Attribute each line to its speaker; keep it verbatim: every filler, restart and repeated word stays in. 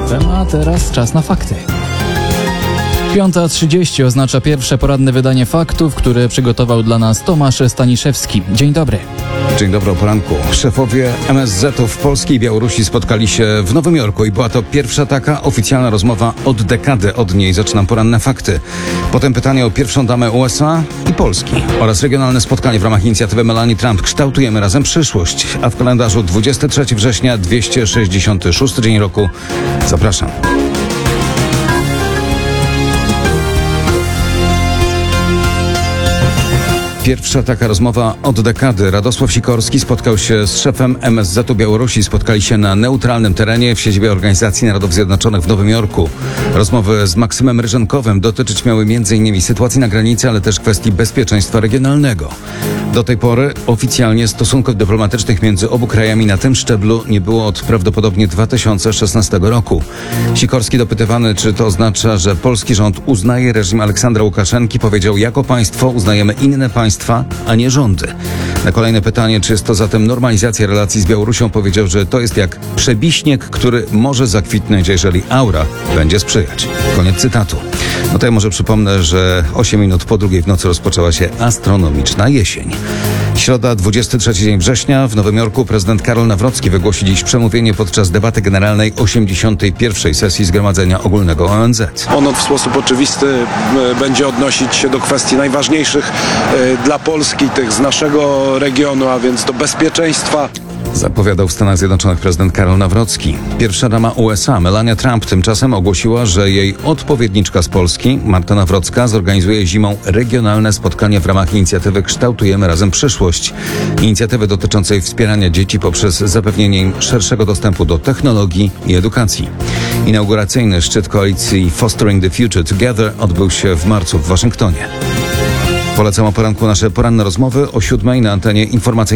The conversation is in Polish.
Speaker 1: F M, a teraz czas na fakty. piąta trzydzieści oznacza pierwsze poranne wydanie faktów, które przygotował dla nas Tomasz Staniszewski. Dzień dobry.
Speaker 2: Dzień dobry o poranku. Szefowie M S Z-ów Polski i Białorusi spotkali się w Nowym Jorku i była to pierwsza taka oficjalna rozmowa od dekady. Od niej zaczynam poranne fakty. Potem pytanie o pierwszą damę U S A i Polski oraz regionalne spotkanie w ramach inicjatywy Melanie Trump. Kształtujemy razem przyszłość. A w kalendarzu dwudziestego trzeciego września, dwieście sześćdziesiąty szósty dzień roku. Zapraszam. Pierwsza taka rozmowa od dekady. Radosław Sikorski spotkał się z szefem M S Z-u Białorusi. Spotkali się na neutralnym terenie w siedzibie Organizacji Narodów Zjednoczonych w Nowym Jorku. Rozmowy z Maksymem Ryżankowym dotyczyć miały między innymi sytuacji na granicy, ale też kwestii bezpieczeństwa regionalnego. Do tej pory oficjalnie stosunków dyplomatycznych między obu krajami na tym szczeblu nie było od prawdopodobnie dwa tysiące szesnastego roku. Sikorski dopytywany, czy to oznacza, że polski rząd uznaje reżim Aleksandra Łukaszenki, powiedział: jako państwo uznajemy inne państwa, a nie rządy. Na kolejne pytanie, czy jest to zatem normalizacja relacji z Białorusią, powiedział, że to jest jak przebiśnieg, który może zakwitnąć, jeżeli aura będzie sprzyjać. Koniec cytatu. No to ja może przypomnę, że osiem minut po drugiej w nocy rozpoczęła się astronomiczna jesień. Środa, dwudziesty trzeci dzień września. W Nowym Jorku prezydent Karol Nawrocki wygłosi dziś przemówienie podczas debaty generalnej osiemdziesiątej pierwszej sesji Zgromadzenia Ogólnego O N Z.
Speaker 3: Ono w sposób oczywisty będzie odnosić się do kwestii najważniejszych dla Polski, tych z naszego regionu, a więc do bezpieczeństwa.
Speaker 2: Zapowiadał w Stanach Zjednoczonych prezydent Karol Nawrocki. Pierwsza dama U S A, Melania Trump, tymczasem ogłosiła, że jej odpowiedniczka z Polski, Marta Nawrocka, zorganizuje zimą regionalne spotkanie w ramach inicjatywy Kształtujemy razem przyszłość. Inicjatywy dotyczącej wspierania dzieci poprzez zapewnienie im szerszego dostępu do technologii i edukacji. Inauguracyjny szczyt koalicji Fostering the Future Together odbył się w marcu w Waszyngtonie. Polecam o poranku nasze poranne rozmowy o siódmej na antenie informacyjnej.